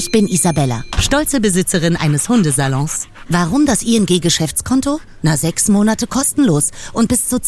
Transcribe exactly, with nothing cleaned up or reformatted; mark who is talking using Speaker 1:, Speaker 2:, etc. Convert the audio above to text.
Speaker 1: Ich bin Isabella, stolze Besitzerin eines Hundesalons. Warum das I N G-Geschäftskonto? Na, sechs Monate kostenlos und bis zu